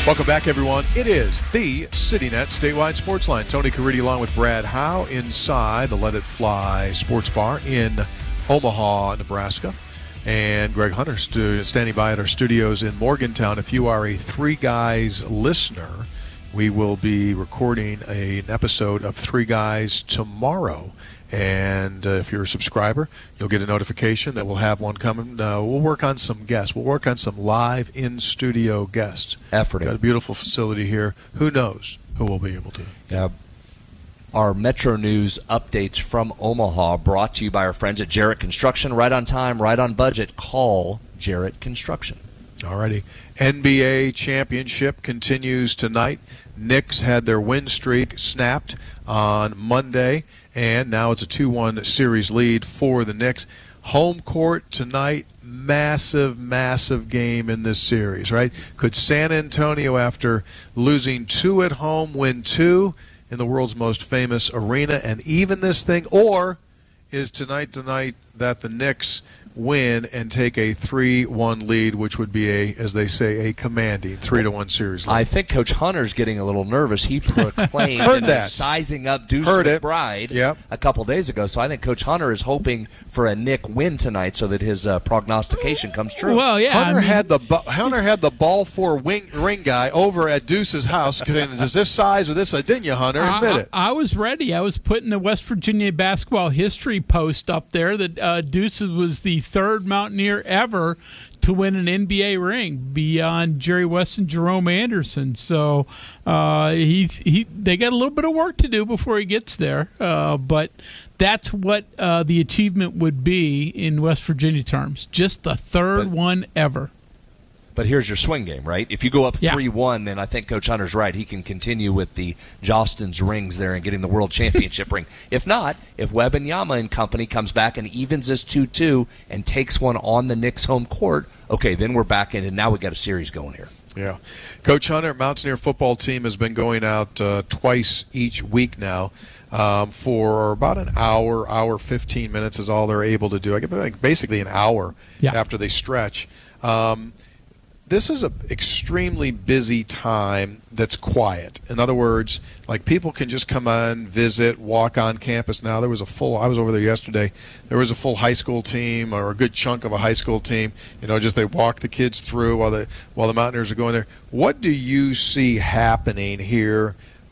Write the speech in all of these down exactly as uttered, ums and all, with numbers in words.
Welcome back, everyone. It is the CityNet Statewide Sports Line. Tony Caridi along with Brad Howe inside the Let It Fly Sports Bar in Omaha, Nebraska. And Greg Hunter stu- standing by at our studios in Morgantown. If you are a Three Guys listener, we will be recording a, an episode of Three Guys tomorrow. And uh, if you're a subscriber, you'll get a notification that we'll have one coming. Uh, we'll work on some guests. We'll work on some live in-studio guests. Efforting. Got a beautiful facility here. Who knows who we'll be able to. Yeah. Our Metro News updates from Omaha brought to you by our friends at Jarrett Construction. Right on time, right on budget. Call Jarrett Construction. All righty. N B A championship continues tonight. Knicks had their win streak snapped on Monday. And now it's a two one series lead for the Knicks. Home court tonight, massive, massive game in this series, right? Could San Antonio, after losing two at home, win two in the world's most famous arena and even this thing? Or is tonight the night that the Knicks win and take a three one lead, which would be a, as they say, a commanding three to one series lead? I think Coach Hunter's getting a little nervous. He proclaimed Heard and that. was sizing up Deuce Heard it. McBride Yep. a couple days ago. So I think Coach Hunter is hoping for a Knick win tonight so that his uh, prognostication comes true. Well, yeah. Hunter I mean, had the bu- Hunter had the ball four wing ring guy over at Deuce's house saying, "Is this size or this?" I didn't you, Hunter? Admit I, it. I, I was ready. I was putting the West Virginia basketball history post up there that uh, Deuces was the third Mountaineer ever to win an N B A ring beyond Jerry West and Jerome Anderson. So uh, he's he they got a little bit of work to do before he gets there, uh, but that's what uh, the achievement would be in West Virginia terms. Just the third But- one ever. But here's your swing game, right? If you go up Yeah. three one, then I think Coach Hunter's right. He can continue with the Jostens rings there and getting the World Championship ring. If not, if Wembanyama and company comes back and evens this two two and takes one on the Knicks home court, okay, then we're back in, and now we got a series going here. Yeah. Coach Hunter, Mountaineer football team has been going out uh, twice each week now um, for about an hour, hour, fifteen minutes is all they're able to do. I get basically an hour Yeah. after they stretch. Um, this is an extremely busy time that's quiet. In other words, like people can just come on, visit, walk on campus now. There was a full, I was over there yesterday, there was a full high school team or a good chunk of a high school team. You know, just they walk the kids through while the, while the Mountaineers are going there. What do you see happening here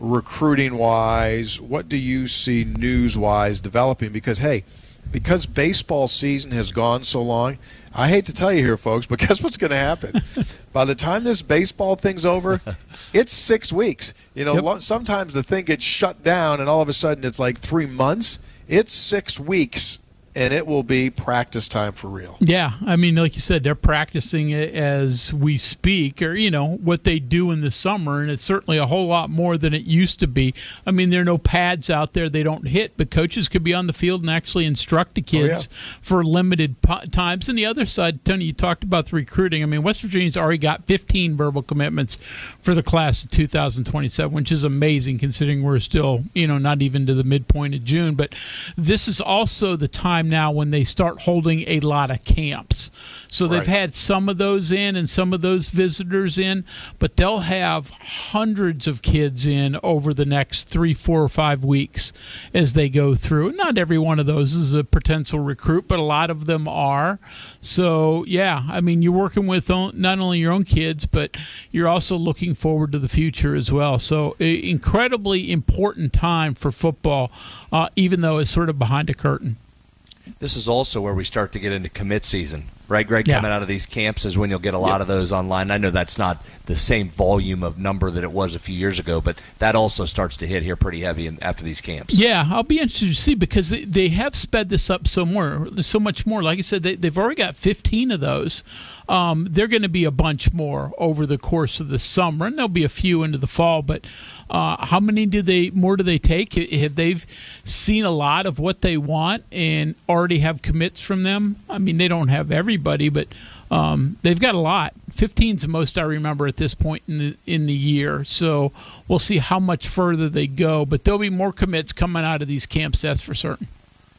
recruiting-wise? What do you see news-wise developing? Because, hey, because baseball season has gone so long, I hate to tell you here, folks, but guess what's going to happen? By the time this baseball thing's over, it's six weeks. You know, Yep. lo- sometimes the thing gets shut down, and all of a sudden it's like three months. It's six weeks, and it will be practice time for real. Yeah, I mean, like you said, they're practicing it as we speak, or, you know, what they do in the summer, and it's certainly a whole lot more than it used to be. I mean, there are no pads out there they don't hit, but coaches could be on the field and actually instruct the kids Oh, yeah. for limited po- times. And the other side, Tony, you talked about the recruiting. I mean, West Virginia's already got fifteen verbal commitments for the class of two thousand twenty-seven, which is amazing considering we're still, you know, not even to the midpoint of June. But this is also the time now when they start holding a lot of camps. So they've Right. had some of those in and some of those visitors in, but they'll have hundreds of kids in over the next three, four, or five weeks as they go through. Not every one of those is a potential recruit, but a lot of them are. So, yeah, I mean, you're working with on- not only your own kids, but you're also looking forward to the future as well. So, a incredibly important time for football, uh, even though it's sort of behind a curtain. This is also where we start to get into commit season, right, Greg? Yeah. Coming out of these camps is when you'll get a lot Yep. of those online. I know that's not the same volume of number that it was a few years ago, but that also starts to hit here pretty heavy in, after these camps. Yeah, I'll be interested to see because they, they have sped this up so more, so much more. Like I said, they, they've already got fifteen of those. Um, they're going to be a bunch more over the course of the summer, and there'll be a few into the fall. But uh, how many do they more do they take? Have they seen a lot of what they want and already have commits from them? I mean, they don't have everybody, but um, they've got a lot. fifteen's the most I remember at this point in the in the year. So we'll see how much further they go. But there'll be more commits coming out of these camps, that's for certain.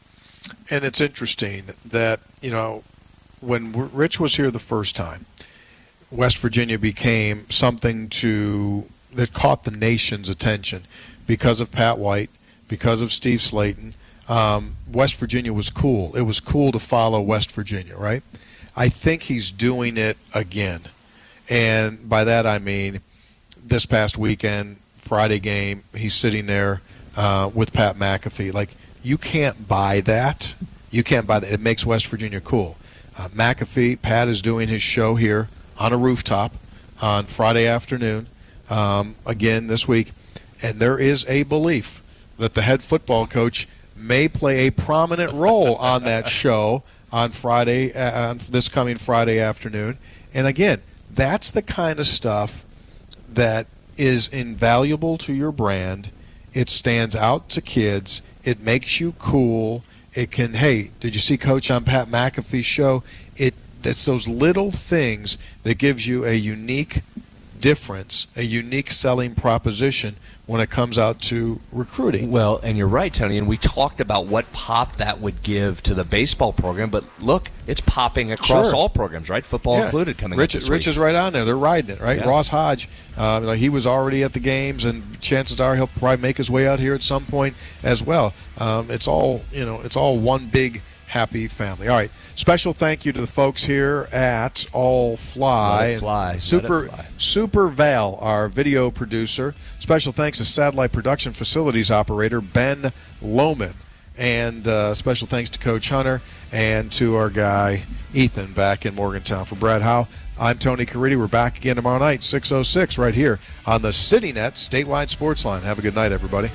And it's interesting that, you know, when Rich was here the first time, West Virginia became something to that caught the nation's attention because of Pat White, because of Steve Slayton. Um, West Virginia was cool. It was cool to follow West Virginia, right? I think he's doing it again. And by that I mean this past weekend, Friday game, he's sitting there uh, with Pat McAfee. Like, you can't buy that. You can't buy that. It makes West Virginia cool. Uh, McAfee, Pat is doing his show here on a rooftop on Friday afternoon, um, again this week. And there is a belief that the head football coach may play a prominent role on that show on Friday, uh, on this coming Friday afternoon. And again, that's the kind of stuff that is invaluable to your brand. It stands out to kids. It makes you cool. It can, hey, did you see Coach on Pat McAfee's show? It It's those little things that gives you a unique difference, a unique selling proposition when it comes out to recruiting. Well, and you're right, Tony, and we talked about what pop that would give to the baseball program, but look, it's popping across Sure. all programs, right? Football yeah. included coming Rich, up this Rich week. is right on there. They're riding it, right? Yeah. Ross Hodge, uh, like he was already at the games, and chances are he'll probably make his way out here at some point as well. Um, it's all, you know, it's all one big happy family. All right. Special thank you to the folks here at All Fly. Let it fly. And Super, Let it fly. Super Val, our video producer. Special thanks to Satellite Production Facilities operator Ben Lohman. And uh, special thanks to Coach Hunter and to our guy Ethan back in Morgantown. For Brad Howe, I'm Tony Caridi. We're back again tomorrow night, six oh six, right here on the CityNet Statewide Sports Line. Have a good night, everybody.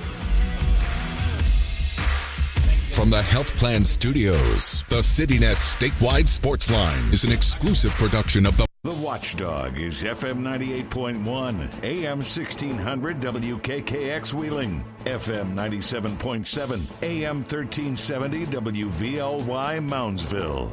From the Health Plan Studios, the CityNet Statewide Sports Line is an exclusive production of the The Watchdog is F M ninety-eight point one, A M sixteen hundred W K K X Wheeling, F M ninety-seven point seven, A M thirteen seventy W V L Y Moundsville.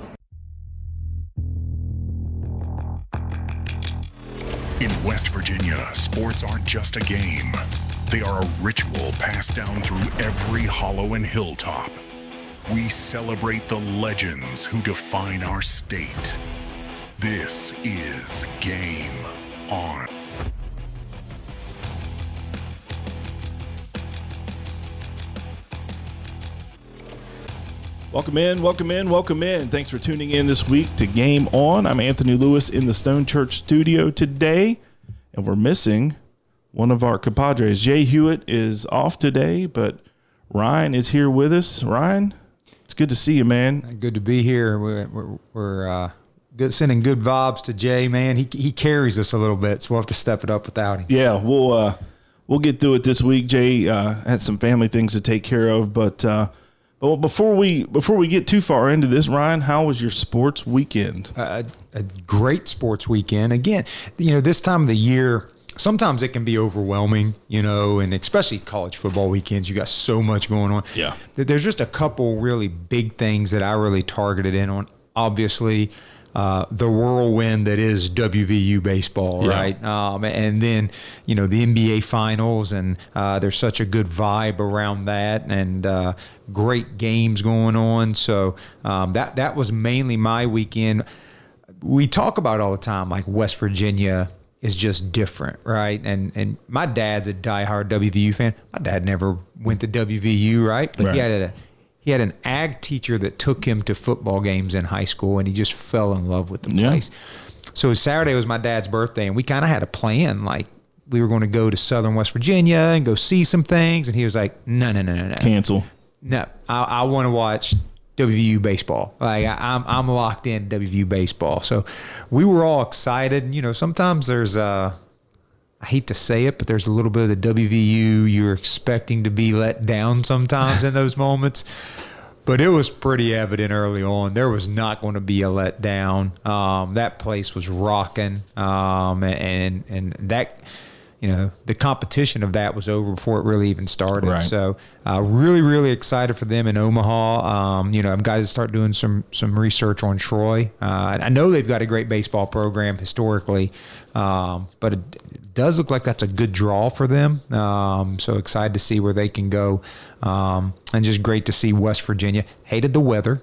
In West Virginia, sports aren't just a game. They are a ritual passed down through every hollow and hilltop. We celebrate the legends who define our state. This is Game On. Welcome in, welcome in, welcome in. Thanks for tuning in this week to Game On. I'm Anthony Lewis in the Stone Church studio today, and we're missing one of our compadres. Jay Hewitt is off today, but Ryan is here with us. Ryan, it's good to see you, man. Good to be here. We're, we're, we're uh, good, sending good vibes to Jay, man. He he carries us a little bit, so we'll have to step it up without him. Yeah, we'll uh, we'll get through it this week. Jay uh, had some family things to take care of, but uh, but before we before we get too far into this, Ryan, how was your sports weekend? A, a great sports weekend. Again, you know, this time of the year, sometimes it can be overwhelming, you know, and especially college football weekends. You got so much going on. Yeah. There's just a couple really big things that I really targeted in on. Obviously, uh, the whirlwind that is W V U baseball, Yeah. right? Um, and then, you know, the N B A finals, and uh, there's such a good vibe around that, and uh, great games going on. So um, that that was mainly my weekend. We talk about it all the time, like West Virginia is just different, right? And and my dad's a diehard W V U fan. My dad never went to W V U, right? But Right. he had a he had an ag teacher that took him to football games in high school, and he just fell in love with the Yeah. place. So Saturday was my dad's birthday, and we kind of had a plan, like we were going to go to Southern West Virginia and go see some things. And he was like, "No, no, no, no, no, Cancel. no. I, I want to watch W V U baseball. Like I, I'm, I'm locked in W V U baseball." So we were all excited. You know, sometimes there's uh, I hate to say it, but there's a little bit of the W V U you're expecting to be let down sometimes in those moments. But it was pretty evident early on. There was not going to be a letdown. Um, that place was rocking, um, and and that. You know, the competition of that was over before it really even started. Right. So, uh, really, really excited for them in Omaha. Um, you know, I've got to start doing some some research on Troy. Uh, I know they've got a great baseball program historically, um, but it, it does look like that's a good draw for them. Um, so excited to see where they can go, um, and just great to see West Virginia. Hated the weather.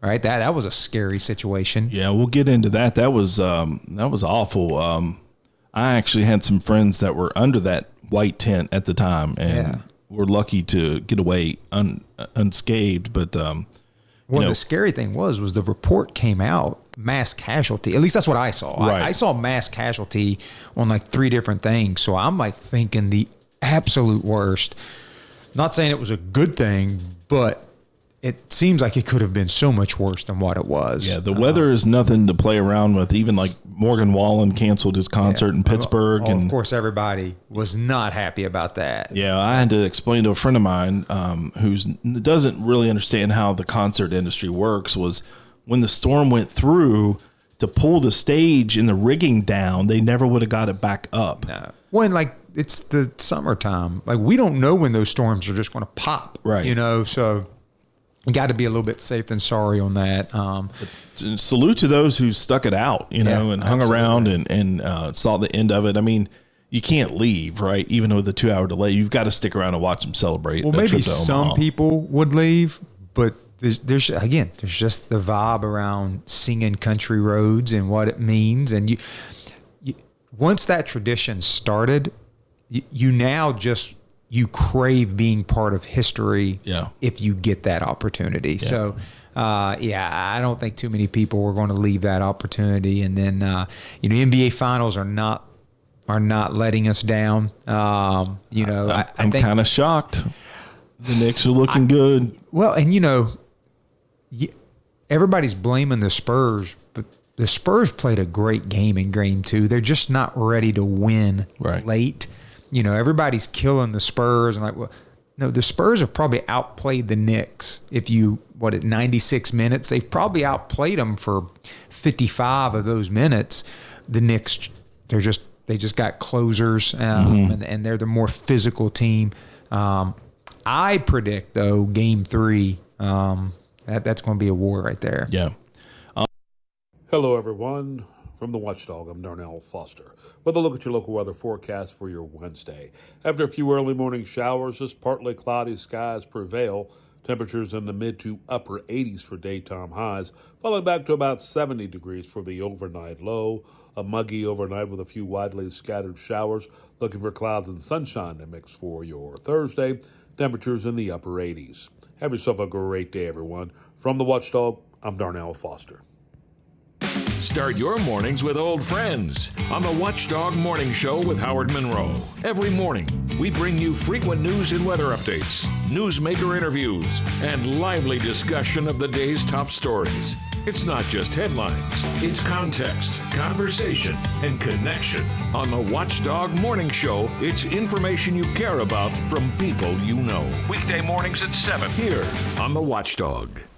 right? That that was a scary situation. Yeah, we'll get into that. That was um, that was awful. Um, I actually had some friends that were under that white tent at the time, and Yeah. were lucky to get away un, unscathed. But um, Well, you know, the scary thing was, was the report came out, mass casualty. At least that's what I saw. Right. I, I saw mass casualty on like three different things. So I'm like thinking the absolute worst. Not saying it was a good thing, but it seems like it could have been so much worse than what it was. yeah, the weather is nothing to play around with. Even like Morgan Wallen canceled his concert in Pittsburgh, Well, and of course, everybody was not happy about that. yeah, I had to explain to a friend of mine um, who doesn't really understand how the concert industry works. Was when the storm went through, to pull the stage and the rigging down, they never would have got it back up. No. When like it's the summertime, like we don't know when those storms are just going to pop, Right. You know, so you got to be a little bit safe than sorry on that. Um, Salute to those who stuck it out, you know, Yeah, and hung absolutely. around and and uh, saw the end of it. I mean, you can't leave, right? Even with a two hour delay, you've got to stick around and watch them celebrate. well, a maybe trip to some Omaha. people would leave, but there's, there's again, there's just the vibe around singing country roads and what it means, and you, you once that tradition started, you, you now just you crave being part of history. Yeah. If you get that opportunity, so. Uh, yeah, I don't think too many people were going to leave that opportunity. And then, uh, you know, N B A finals are not, are not letting us down. Um, you know, I, I I'm think, kind of shocked. The Knicks are looking good. well, and you know, y- everybody's blaming the Spurs, but the Spurs played a great game in game two. They're just not ready to win Right. late. You know, everybody's killing the Spurs and like, well, no, the Spurs have probably outplayed the Knicks. If you, what, at ninety-six minutes, they've probably outplayed them for fifty-five of those minutes. The Knicks, they're just, they just got closers, um, Mm-hmm. and, and they're the more physical team. Um, I predict, though, game three, um, that, that's going to be a war right there. Yeah. Hello, everyone. From the Watchdog, I'm Darnell Foster with a look at your local weather forecast for your Wednesday. After a few early morning showers, just partly cloudy skies prevail. Temperatures in the mid to upper eighties for daytime highs, falling back to about seventy degrees for the overnight low. A muggy overnight with a few widely scattered showers. Looking for clouds and sunshine to mix for your Thursday. Temperatures in the upper eighties. Have yourself a great day, everyone. From the Watchdog, I'm Darnell Foster. Start your mornings with old friends on the Watchdog Morning Show with Howard Monroe. Every morning, we bring you frequent news and weather updates, newsmaker interviews, and lively discussion of the day's top stories. It's not just headlines, it's context, conversation, and connection. On the Watchdog Morning Show, it's information you care about from people you know. Weekday mornings at seven here on the Watchdog.